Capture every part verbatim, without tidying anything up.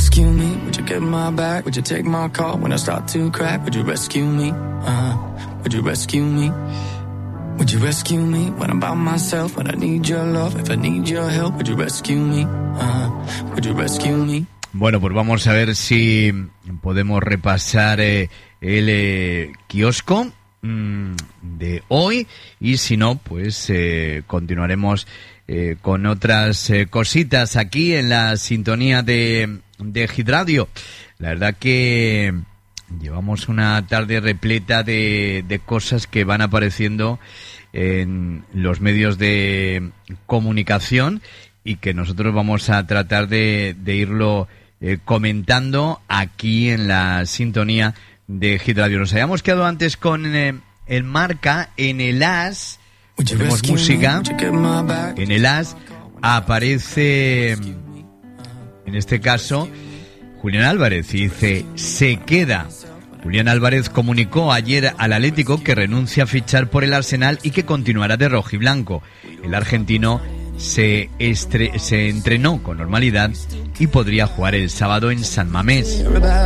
rescue me? Would you get my back? Would you take my call when I start to crack? Would you rescue me? Uh, would you rescue me? Would you rescue me when I'm by myself? When I need your love, if I need your help, would you rescue me? Uh, would you rescue me? Bueno, pues vamos a ver si podemos repasar eh, el eh, kiosco mmm, de hoy, y si no, pues eh, continuaremos eh, con otras eh, cositas aquí en la sintonía de, de Hit Radio. La verdad que llevamos una tarde repleta de, de cosas que van apareciendo en los medios de comunicación y que nosotros vamos a tratar de, de irlo eh, comentando aquí en la sintonía de Hit Radio. Nos habíamos quedado antes con eh, el Marca. En el As tenemos música. En el As aparece, en este caso, Julián Álvarez, y dice: se queda. Julián Álvarez comunicó ayer al Atlético que renuncia a fichar por el Arsenal y que continuará de rojiblanco. El argentino se, estre- se entrenó con normalidad y podría jugar el sábado en San Mamés.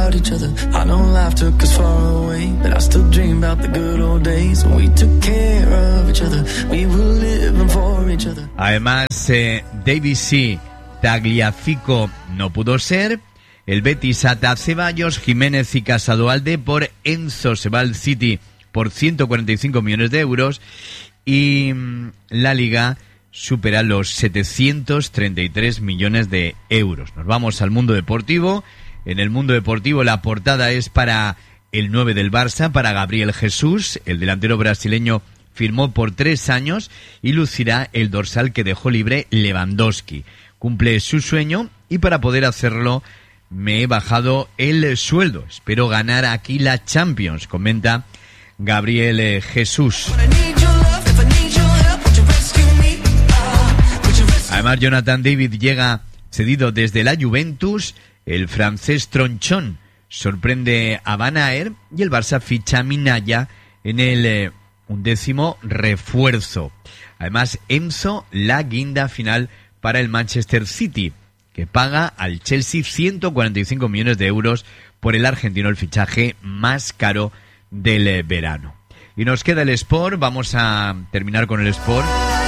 Además, eh, David C. Tagliafico no pudo ser. El Betis ata a Ceballos, Jiménez y Casadoalde por Enzo. Se va al City por ciento cuarenta y cinco millones de euros. Y mmm, la Liga supera los setecientos treinta y tres millones de euros. Nos vamos al mundo deportivo. En el mundo deportivo la portada es para el nueve del Barça, para Gabriel Jesús. El delantero brasileño firmó por tres años y lucirá el dorsal que dejó libre Lewandowski. Cumple su sueño y para poder hacerlo me he bajado el sueldo. Espero ganar aquí la Champions, comenta Gabriel Jesús. Además, Jonathan David llega cedido desde la Juventus. El francés Tronchón sorprende a Van Aer y el Barça ficha a Minaya en el eh, undécimo refuerzo. Además, Enzo, la guinda final para el Manchester City, que paga al Chelsea ciento cuarenta y cinco millones de euros por el argentino, el fichaje más caro del eh, verano. Y nos queda el Sport. Vamos a terminar con el Sport.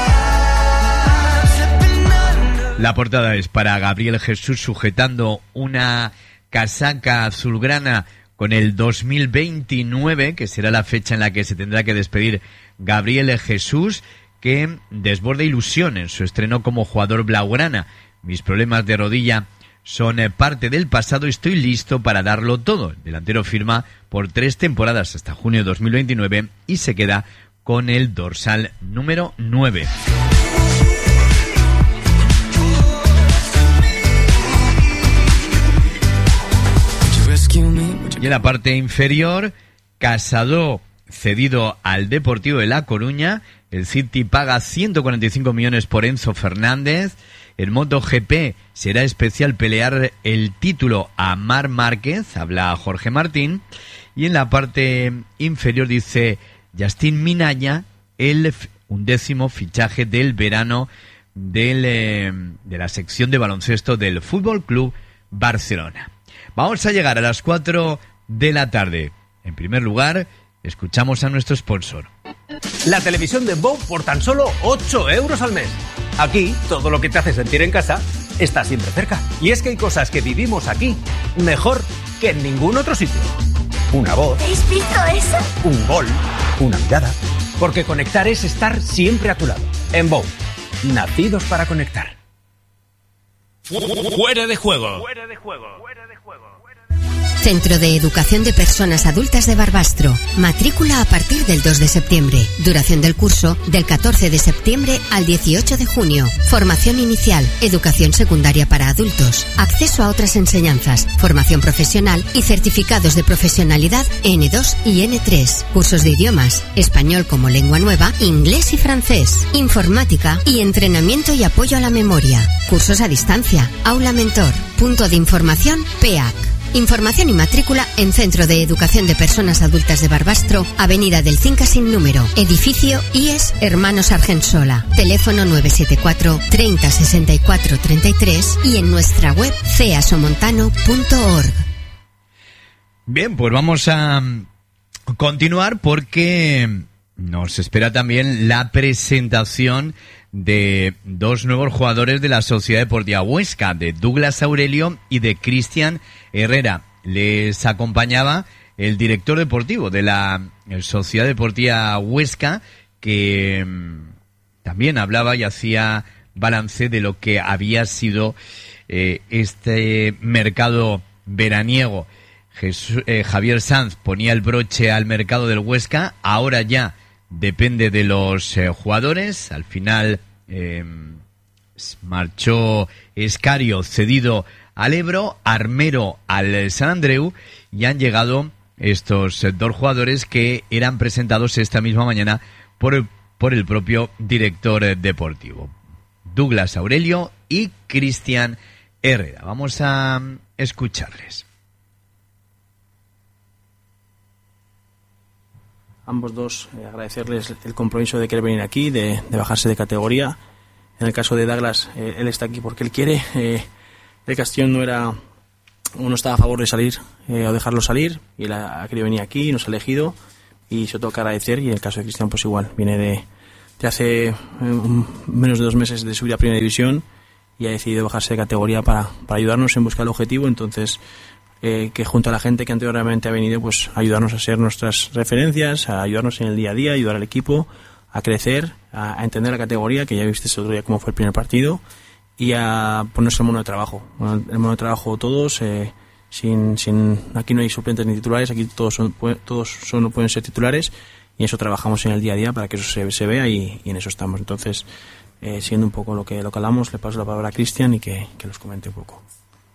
La portada es para Gabriel Jesús sujetando una casaca azulgrana con el dos mil veintinueve, que será la fecha en la que se tendrá que despedir Gabriel Jesús, que desborda ilusión en su estreno como jugador blaugrana. Mis problemas de rodilla son parte del pasado, estoy listo para darlo todo. El delantero firma por tres temporadas hasta junio de dos mil veintinueve y se queda con el dorsal número nueve. Y en la parte inferior, Casado cedido al Deportivo de La Coruña. El City paga ciento cuarenta y cinco millones por Enzo Fernández. En MotoGP será especial pelear el título a Marc Márquez, habla Jorge Martín. Y en la parte inferior dice Justin Minaya, el undécimo fichaje del verano del, eh, de la sección de baloncesto del Fútbol Club Barcelona. Vamos a llegar a las cuatro de la tarde. En primer lugar, escuchamos a nuestro sponsor. La televisión de Bow por tan solo ocho euros al mes. Aquí, todo lo que te hace sentir en casa está siempre cerca. Y es que hay cosas que vivimos aquí mejor que en ningún otro sitio. Una voz. ¿Habéis visto eso? Un gol. Una mirada. Porque conectar es estar siempre a tu lado. En Bow, nacidos para conectar. Fuera de juego. Fuera de juego. Centro de Educación de Personas Adultas de Barbastro. Matrícula a partir del dos de septiembre. Duración del curso del catorce de septiembre al dieciocho de junio. Formación inicial, educación secundaria para adultos, acceso a otras enseñanzas, formación profesional y certificados de profesionalidad ene dos y ene tres. Cursos de idiomas, español como lengua nueva, inglés y francés, informática y entrenamiento y apoyo a la memoria. Cursos a distancia, aula mentor, punto de información P E A C. Información y matrícula en Centro de Educación de Personas Adultas de Barbastro, Avenida del Cinca sin número, edificio I E S Hermanos Argensola. Teléfono nueve siete cuatro, treinta, sesenta y cuatro, treinta y tres y en nuestra web ceasomontano punto org. Bien, pues vamos a continuar porque nos espera también la presentación de dos nuevos jugadores de la Sociedad Deportiva Huesca, de Douglas Aurelio y de Cristian Herrera. Les acompañaba el director deportivo de la Sociedad Deportiva Huesca, que mmm, también hablaba y hacía balance de lo que había sido eh, este mercado veraniego. Jesús, eh, Javier Sanz ponía el broche al mercado del Huesca, ahora ya depende de los eh, jugadores. Al final eh, marchó Escario cedido al Ebro, Armero al San Andreu, y han llegado estos eh, dos jugadores que eran presentados esta misma mañana por el, por el propio director eh, deportivo, Douglas Aurelio y Cristian Herrera. Vamos a um, escucharles. Ambos dos, eh, agradecerles el compromiso de querer venir aquí, de, de bajarse de categoría. En el caso de Douglas, eh, él está aquí porque él quiere. Eh, el Castellón no era, no estaba a favor de salir eh, o dejarlo salir, y él ha, ha querido venir aquí, nos ha elegido, y se toca agradecer. Y en el caso de Cristian, pues igual, viene de, de hace eh, un, menos de dos meses de subir a Primera División y ha decidido bajarse de categoría para, para ayudarnos en buscar el objetivo. Entonces, Eh, que junto a la gente que anteriormente ha venido, pues ayudarnos a ser nuestras referencias, a ayudarnos en el día a día, ayudar al equipo a crecer, a, a entender la categoría, que ya viste ese otro día cómo fue el primer partido, y a ponerse el mono de trabajo. Bueno, el mono de trabajo todos, eh, sin, sin aquí no hay suplentes ni titulares, aquí todos son, todos son, pueden ser titulares, y eso trabajamos en el día a día para que eso se, se vea, y, y en eso estamos. Entonces, eh, siendo un poco lo que, lo que hablamos, le paso la palabra a Cristian y que, que los comente un poco.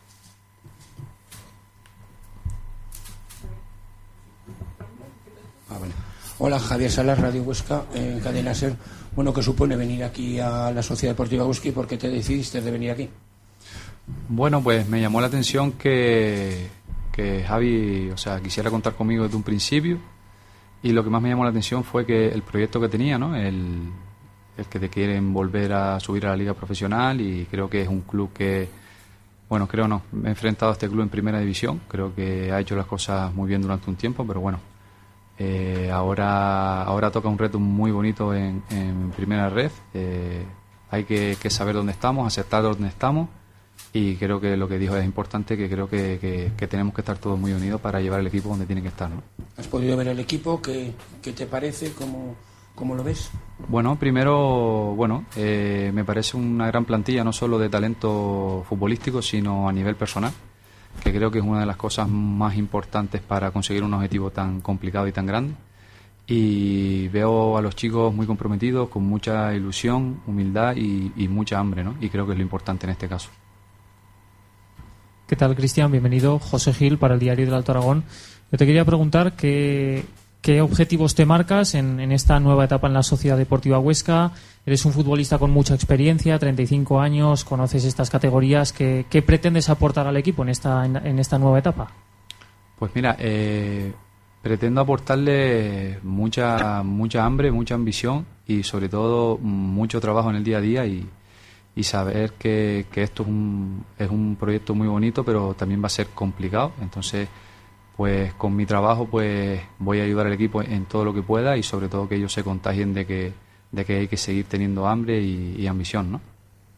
Ah, vale. Hola, Javier Salas, Radio Huesca, en eh, Cadena Ser. Bueno, ¿qué supone venir aquí a la Sociedad Deportiva Huesca y por qué te decidiste de venir aquí? Bueno, pues me llamó la atención que, que Javi, o sea, quisiera contar conmigo desde un principio, y lo que más me llamó la atención fue que el proyecto que tenía, ¿no? El, el que te quieren volver a subir a la liga profesional, y creo que es un club que, bueno, creo no, me he enfrentado a este club en Primera División, creo que ha hecho las cosas muy bien durante un tiempo, pero bueno, Eh, ahora ahora toca un reto muy bonito en, en Primera Red. Eh, hay que, que saber dónde estamos, aceptar dónde estamos, y creo que lo que dijo es importante, que creo que, que, que tenemos que estar todos muy unidos para llevar el equipo donde tiene que estar, ¿no? ¿Has podido ver el equipo? ¿Qué, qué te parece? ¿Cómo, cómo lo ves? Bueno, primero, bueno, eh, me parece una gran plantilla, no solo de talento futbolístico, sino a nivel personal, que creo que es una de las cosas más importantes para conseguir un objetivo tan complicado y tan grande. Y veo a los chicos muy comprometidos, con mucha ilusión, humildad y, y mucha hambre, ¿no? Y creo que es lo importante en este caso. ¿Qué tal, Cristian? Bienvenido. José Gil, para el Diario del Alto Aragón. Yo te quería preguntar qué, qué objetivos te marcas en, en esta nueva etapa en la Sociedad Deportiva Huesca. Eres un futbolista con mucha experiencia, treinta y cinco años, conoces estas categorías. ¿Qué, qué pretendes aportar al equipo en esta, en, en esta nueva etapa? Pues mira, eh, pretendo aportarle mucha mucha hambre, mucha ambición, y sobre todo mucho trabajo en el día a día, y, y saber que, que esto es un, es un proyecto muy bonito, pero también va a ser complicado. Entonces, pues con mi trabajo pues voy a ayudar al equipo en todo lo que pueda, y sobre todo que ellos se contagien de que de que hay que seguir teniendo hambre y, y ambición, ¿no?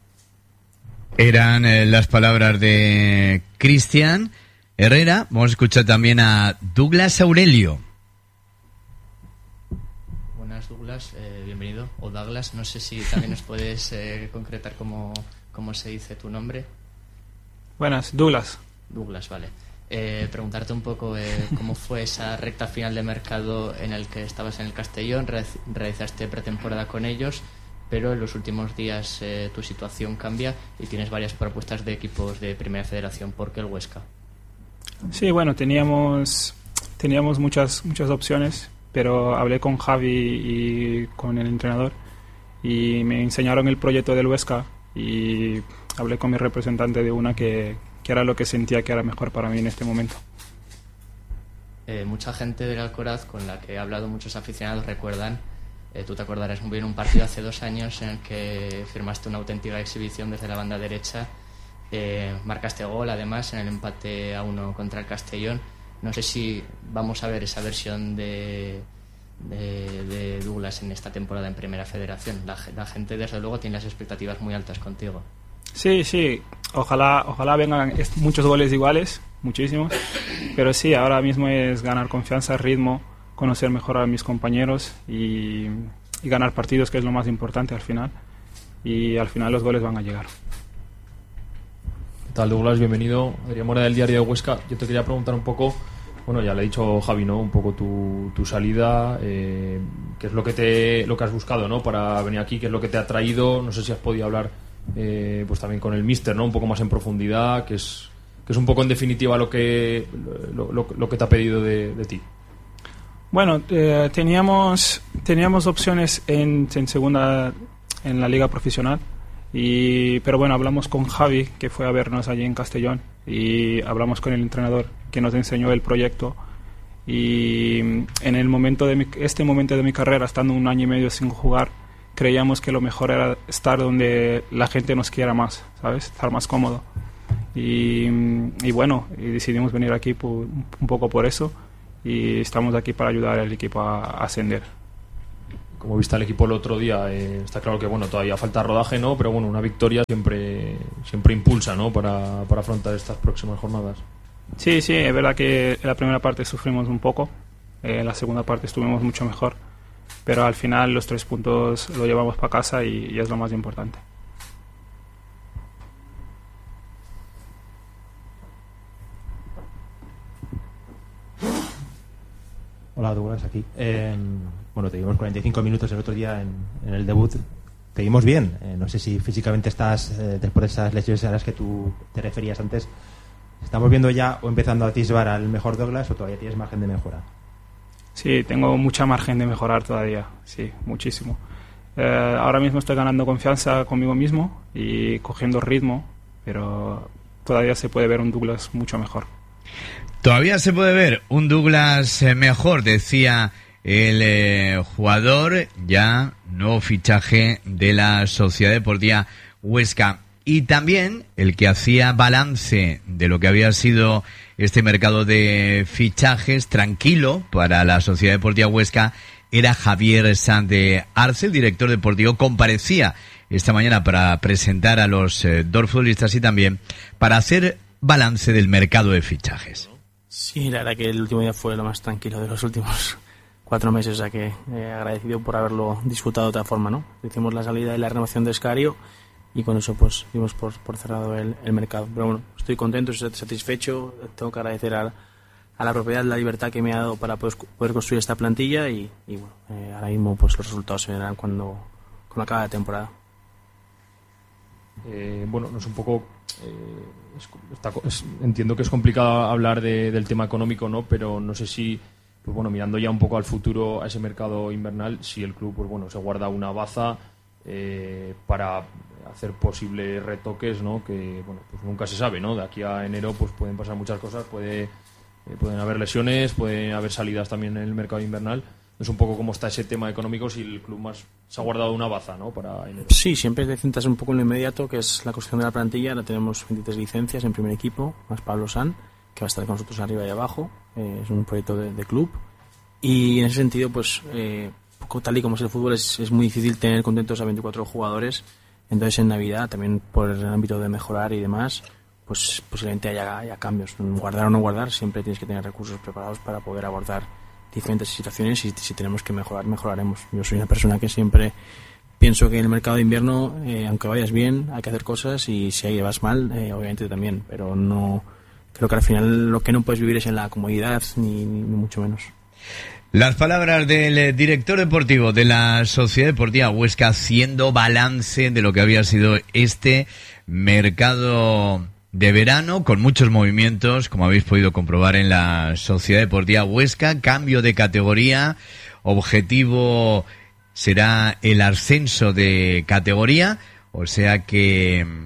Eran eh, las palabras de Cristian Herrera. Vamos a escuchar también a Douglas Aurelio. Buenas, Douglas, eh, bienvenido. O Douglas, no sé si también nos puedes eh, concretar cómo, cómo se dice tu nombre. Buenas, Douglas. Douglas, vale. Eh, preguntarte un poco eh, cómo fue esa recta final de mercado en el que estabas en el Castellón, re- realizaste pretemporada con ellos, pero en los últimos días eh, tu situación cambia y tienes varias propuestas de equipos de Primera Federación. ¿Por qué el Huesca? Sí, bueno, teníamos teníamos muchas muchas opciones, pero hablé con Javi y con el entrenador y me enseñaron el proyecto del Huesca, y hablé con mi representante de una que, que era lo que sentía que era mejor para mí en este momento. Eh, mucha gente del Alcoraz con la que he hablado, muchos aficionados recuerdan, eh, tú te acordarás muy bien, un partido hace dos años en el que firmaste una auténtica exhibición desde la banda derecha, eh, marcaste gol además en el empate a uno contra el Castellón. No sé si vamos a ver esa versión de, de, de Douglas en esta temporada en Primera Federación. La, la gente desde luego tiene las expectativas muy altas contigo. Sí, sí, ojalá, ojalá vengan muchos goles iguales, muchísimos, pero sí, ahora mismo es ganar confianza, ritmo, conocer mejor a mis compañeros y, y ganar partidos, que es lo más importante al final, y al final los goles van a llegar. ¿Qué tal, Douglas? Bienvenido. Adrián Mora del Diario de Huesca. Yo te quería preguntar un poco, bueno, ya le he dicho Javi, ¿no? Un poco tu, tu salida, eh, qué es lo que te, lo que has buscado, ¿no? Para venir aquí, qué es lo que te ha traído, no sé si has podido hablar Eh, pues también con el míster, ¿no? Un poco más en profundidad, que es que es un poco en definitiva lo que lo, lo, lo que te ha pedido de, de ti. Bueno, eh, teníamos teníamos opciones en, en segunda, en la liga profesional, y pero bueno, hablamos con Javi, que fue a vernos allí en Castellón, y hablamos con el entrenador que nos enseñó el proyecto, y en el momento de mi, este momento de mi carrera, estando un año y medio sin jugar, creíamos que lo mejor era estar donde la gente nos quiera más, ¿sabes? Estar más cómodo. Y, y bueno, y decidimos venir aquí por, un poco por eso, y estamos aquí para ayudar al equipo a, a ascender. Como viste al equipo el otro día, eh, está claro que bueno, todavía falta rodaje, ¿no? Pero bueno, una victoria siempre siempre impulsa, ¿no? Para, para afrontar estas próximas jornadas. Sí, sí, es verdad que en la primera parte sufrimos un poco, eh, en la segunda parte estuvimos mucho mejor, pero al final los tres puntos lo llevamos para casa y, y es lo más importante. Hola, Douglas, aquí. Eh, bueno, te dimos cuarenta y cinco minutos el otro día en, en el debut. Te dimos bien. Eh, no sé si físicamente estás, eh, después de esas lesiones a las que tú te referías antes, ¿estamos viendo ya o empezando a atisbar al mejor Douglas o todavía tienes margen de mejora? Sí, tengo mucha margen de mejorar todavía, sí, muchísimo. Eh, ahora mismo estoy ganando confianza conmigo mismo y cogiendo ritmo, pero todavía se puede ver un Douglas mucho mejor. Todavía se puede ver un Douglas mejor, decía el eh, jugador, ya nuevo fichaje de la Sociedad Deportiva Huesca. Y también el que hacía balance de lo que había sido este mercado de fichajes tranquilo para la Sociedad Deportiva Huesca era Javier Sanz de Arce, el director deportivo. Comparecía esta mañana para presentar a los eh, dos futbolistas y también para hacer balance del mercado de fichajes. Sí, la verdad que el último día fue lo más tranquilo de los últimos cuatro meses, o sea que eh, agradecido por haberlo disfrutado de otra forma, ¿no? Hicimos la salida y la renovación de Escario y con eso pues dimos por, por cerrado el, el mercado. Pero bueno, estoy contento, estoy satisfecho, tengo que agradecer a, a la propiedad, la libertad que me ha dado para poder, poder construir esta plantilla y, y bueno, eh, ahora mismo pues los resultados se verán cuando, cuando acabe la temporada. Eh, bueno, no es un poco... Eh, es, está, es, entiendo que es complicado hablar de, del tema económico, ¿no? Pero no sé si, pues bueno, mirando ya un poco al futuro, a ese mercado invernal, si el club, pues bueno, se guarda una baza eh, para hacer posibles retoques, ¿no? Que, bueno, pues nunca se sabe, ¿no? De aquí a enero, pues pueden pasar muchas cosas, puede, eh, pueden haber lesiones, pueden haber salidas también en el mercado invernal. Es un poco cómo está ese tema económico, si el club más se ha guardado una baza, ¿no? Para enero. Sí, siempre te centras un poco en lo inmediato, que es la cuestión de la plantilla. Ahora tenemos veintitrés licencias en primer equipo, más Pablo San, que va a estar con nosotros arriba y abajo. Eh, es un proyecto de, de club. Y en ese sentido, pues, eh, tal y como es el fútbol, es, es muy difícil tener contentos a veinticuatro jugadores. Entonces, en Navidad, también por el ámbito de mejorar y demás, pues posiblemente haya, haya cambios. Guardar o no guardar, siempre tienes que tener recursos preparados para poder abordar diferentes situaciones, y si tenemos que mejorar, mejoraremos. Yo soy una persona que siempre pienso que en el mercado de invierno, eh, aunque vayas bien, hay que hacer cosas, y si ahí vas mal, eh, obviamente también, pero no creo que al final lo que no puedes vivir es en la comodidad, ni, ni mucho menos. Las palabras del director deportivo de la Sociedad Deportiva Huesca haciendo balance de lo que había sido este mercado de verano, con muchos movimientos, como habéis podido comprobar en la Sociedad Deportiva Huesca. Cambio de categoría, objetivo será el ascenso de categoría, o sea que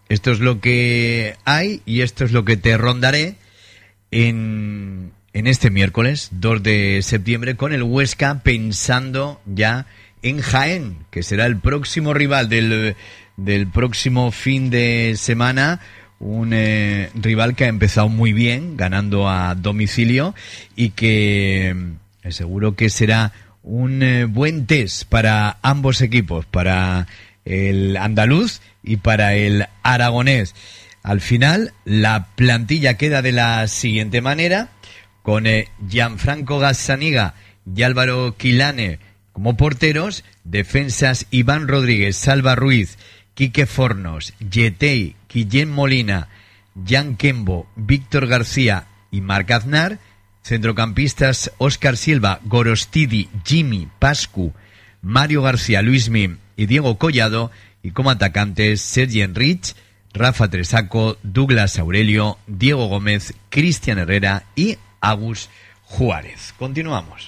esto es lo que hay y esto es lo que te rondaré en, en este miércoles dos de septiembre con el Huesca, pensando ya en Jaén, que será el próximo rival del, del próximo fin de semana. Un eh, rival que ha empezado muy bien, ganando a domicilio, y que eh, seguro que será un eh, buen test para ambos equipos, para el andaluz y para el aragonés. Al final, la plantilla queda de la siguiente manera, con eh, Gianfranco Gazzaniga y Álvaro Quilane como porteros, defensas Iván Rodríguez, Salva Ruiz, Quique Fornos, Yetey, Guillén Molina, Jan Kembo, Víctor García y Marc Aznar, centrocampistas Óscar Silva, Gorostidi, Jimmy, Pascu, Mario García, Luismi y Diego Collado, y como atacantes Sergi Enrich, Rafa Tresaco, Douglas Aurelio, Diego Gómez, Cristian Herrera y Agus Juárez. Continuamos.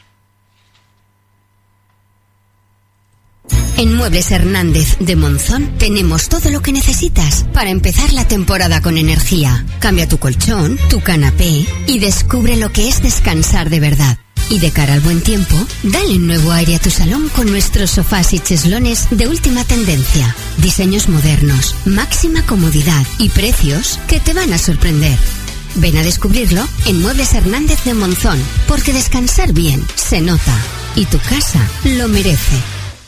En Muebles Hernández de Monzón tenemos todo lo que necesitas para empezar la temporada con energía. Cambia tu colchón, tu canapé y descubre lo que es descansar de verdad. Y de cara al buen tiempo, dale un nuevo aire a tu salón con nuestros sofás y cheslones de última tendencia. Diseños modernos, máxima comodidad y precios que te van a sorprender. Ven a descubrirlo en Muebles Hernández de Monzón, porque descansar bien se nota y tu casa lo merece.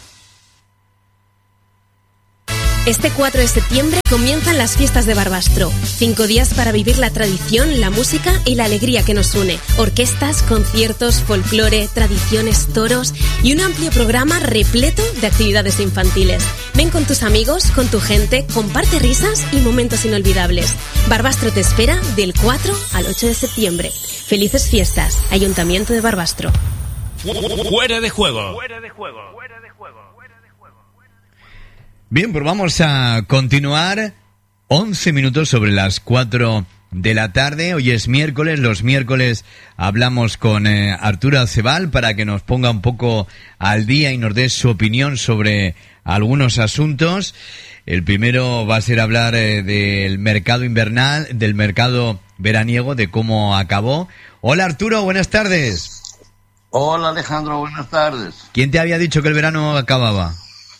Este cuatro de septiembre comienzan las fiestas de Barbastro. Cinco días para vivir la tradición, la música y la alegría que nos une. Orquestas, conciertos, folclore, tradiciones, toros y un amplio programa repleto de actividades infantiles. Ven con tus amigos, con tu gente, comparte risas y momentos inolvidables. Barbastro te espera del cuatro al ocho de septiembre. Felices fiestas, Ayuntamiento de Barbastro. Fuera de juego. Fuera de juego. Bien, pues vamos a continuar. once minutos sobre las cuatro de la tarde. Hoy es miércoles. Los miércoles hablamos con eh, Arturo Acebal para que nos ponga un poco al día y nos dé su opinión sobre algunos asuntos. El primero va a ser hablar eh, del mercado invernal, del mercado veraniego, de cómo acabó. Hola Arturo, buenas tardes. Hola Alejandro, buenas tardes. ¿Quién te había dicho que el verano acababa?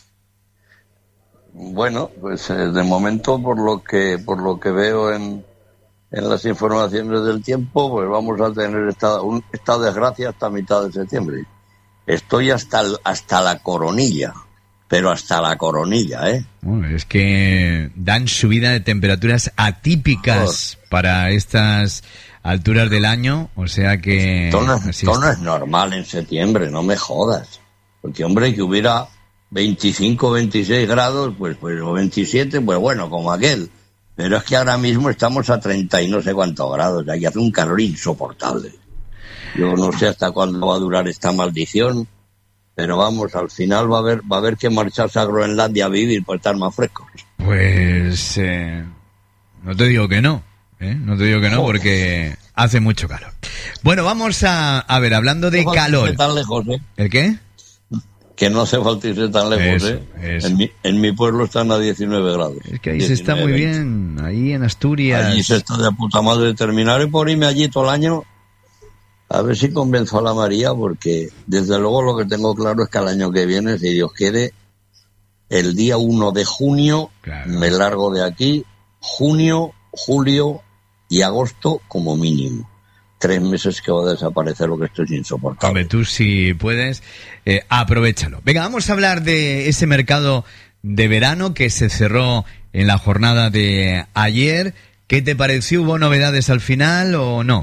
Bueno, pues eh, de momento por lo que por lo que veo en, en las informaciones del tiempo, pues vamos a tener esta, un, esta desgracia hasta mitad de septiembre. Estoy hasta el, hasta la coronilla, pero hasta la coronilla, ¿eh? Bueno, es que dan subida de temperaturas atípicas oh. para estas alturas del año, o sea que... Esto no, es, esto no es normal en septiembre, no me jodas. Porque, hombre, que hubiera veinticinco, veintiséis grados, pues, pues o veintisiete, pues bueno, como aquel. Pero es que ahora mismo estamos a treinta y no sé cuántos grados, aquí hace un calor insoportable. Yo no sé hasta cuándo va a durar esta maldición, pero vamos, al final va a haber, va a haber que marcharse a Groenlandia a vivir para estar más frescos. Pues eh, no te digo que no, ¿eh? No te digo que no, porque hace mucho calor. Bueno, vamos a, a ver, hablando de no calor. Tan lejos, ¿eh? ¿El qué? Que no hace falta irse tan lejos, eso, ¿eh? Eso. En, mi, en mi pueblo están a diecinueve grados. Es que ahí diecinueve, se está muy veinte. bien, ahí en Asturias. Allí se está de puta madre. Terminaré por irme allí todo el año, a ver si convenzo a la María, porque desde luego lo que tengo claro es que al año que viene, si Dios quiere, el día uno de junio, claro, me largo de aquí, junio, julio y agosto como mínimo. Tres meses que va a desaparecer, lo que esto es insoportable. Hombre, tú si puedes, eh, aprovéchalo. Venga, vamos a hablar de ese mercado de verano que se cerró en la jornada de ayer. ¿Qué te pareció? ¿Hubo novedades al final o no?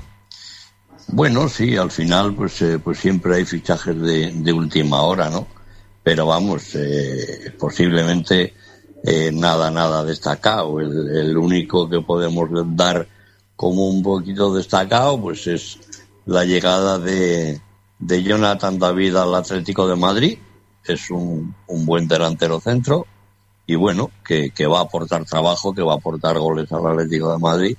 Bueno, sí, al final pues eh, pues siempre hay fichajes de, de última hora, ¿no? Pero vamos, eh, posiblemente eh, nada, nada destacado. El, el único que podemos dar como un poquito destacado, pues es la llegada de, de Jonathan David al Atlético de Madrid. Es un, un buen delantero centro y bueno, que, que va a aportar trabajo, que va a aportar goles al Atlético de Madrid.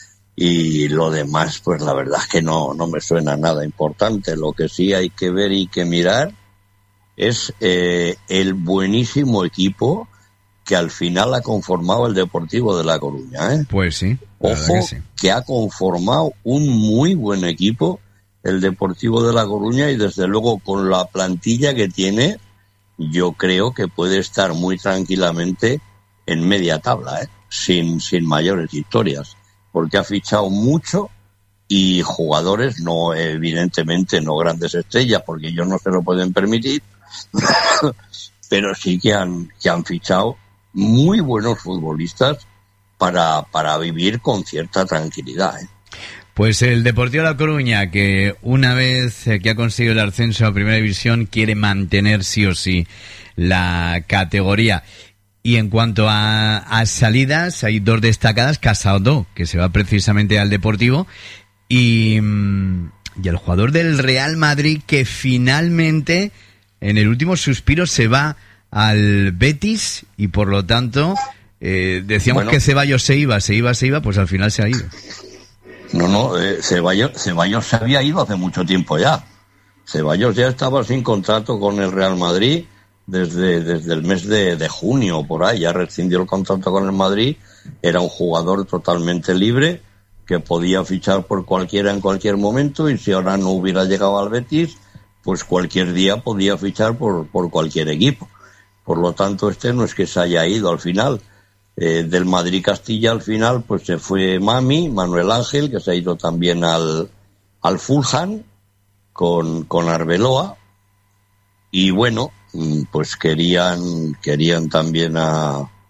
Y lo demás, pues la verdad es que no, no me suena nada importante. Lo que sí hay que ver y que mirar es eh, el buenísimo equipo que al final ha conformado el Deportivo de La Coruña, ¿eh? Pues sí. Ojo, que, sí. que ha conformado un muy buen equipo el Deportivo de La Coruña, y desde luego con la plantilla que tiene, yo creo que puede estar muy tranquilamente en media tabla, ¿eh? sin, sin mayores historias, porque ha fichado mucho y jugadores, no evidentemente no grandes estrellas, porque ellos no se lo pueden permitir, pero sí que han, que han fichado muy buenos futbolistas para, para vivir con cierta tranquilidad, ¿eh? Pues el Deportivo de La Coruña, que una vez que ha conseguido el ascenso a Primera División, quiere mantener sí o sí la categoría. Y en cuanto a, a salidas, hay dos destacadas. Casado, que se va precisamente al Deportivo, y, y el jugador del Real Madrid, que finalmente en el último suspiro se va al Betis, y por lo tanto eh, decíamos bueno, que Ceballos se iba, se iba, se iba, pues al final se ha ido. No, no, eh, Ceballos, Ceballos se había ido hace mucho tiempo ya. Ceballos ya estaba sin contrato con el Real Madrid desde, desde el mes de, de junio, por ahí. Ya rescindió el contrato con el Madrid. Era un jugador totalmente libre que podía fichar por cualquiera en cualquier momento, y si ahora no hubiera llegado al Betis, pues cualquier día podía fichar por, por cualquier equipo. Por lo tanto, este no es que se haya ido al final. Eh, del Madrid-Castilla al final pues se fue Mami, Manuel Ángel, que se ha ido también al, al Fulham con, con Arbeloa, y bueno, pues querían querían también a,